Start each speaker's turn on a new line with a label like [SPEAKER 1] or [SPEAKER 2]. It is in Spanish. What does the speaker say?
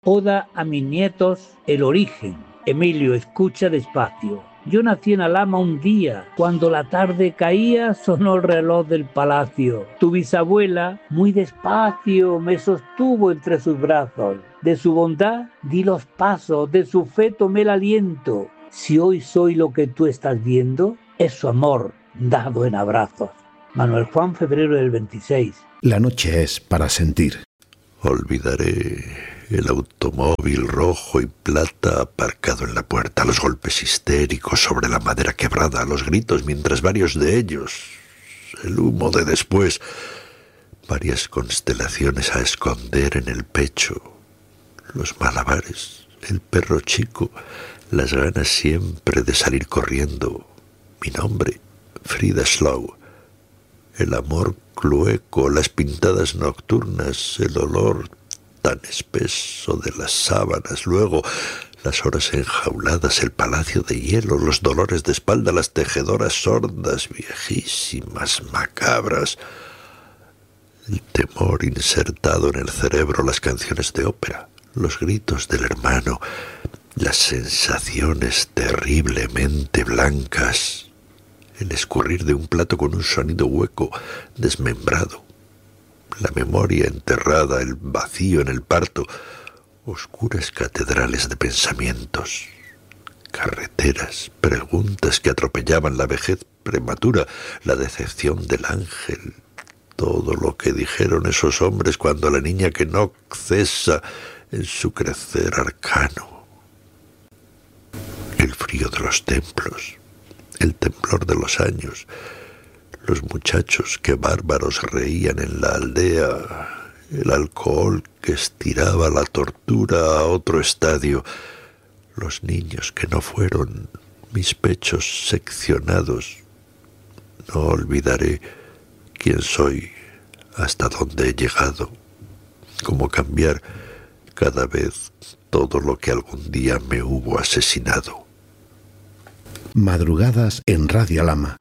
[SPEAKER 1] Oda a mis nietos, el origen. Emilio, escucha despacio. Yo nací en Alhama un día. Cuando la tarde caía, sonó el reloj del palacio. Tu bisabuela, muy despacio, me sostuvo entre sus brazos. De su bondad di los pasos, de su fe tomé el aliento. Si hoy soy lo que tú estás viendo, es su amor dado en abrazos. Manuel Juan, febrero del 26.
[SPEAKER 2] La noche es para sentir.
[SPEAKER 3] Olvidaré el automóvil rojo y plata aparcado en la puerta, los golpes histéricos sobre la madera quebrada, los gritos mientras varios de ellos, el humo de después, varias constelaciones a esconder en el pecho, los malabares, el perro chico, las ganas siempre de salir corriendo, mi nombre, Frida Slow, el amor clueco, las pintadas nocturnas, el olor tan espeso de las sábanas, luego las horas enjauladas, el palacio de hielo, los dolores de espalda, las tejedoras sordas, viejísimas, macabras, el temor insertado en el cerebro, las canciones de ópera, los gritos del hermano, las sensaciones terriblemente blancas, el escurrir de un plato con un sonido hueco, desmembrado, la memoria enterrada, el vacío en el parto, oscuras catedrales de pensamientos, carreteras, preguntas que atropellaban la vejez prematura, la decepción del ángel, todo lo que dijeron esos hombres cuando la niña que no cesa en su crecer arcano, el frío de los templos, el temblor de los años, los muchachos que bárbaros reían en la aldea, el alcohol que estiraba la tortura a otro estadio, los niños que no fueron, mis pechos seccionados. No olvidaré quién soy, hasta dónde he llegado, cómo cambiar cada vez todo lo que algún día me hubo asesinado.
[SPEAKER 2] Madrugadas en Radio Alhama.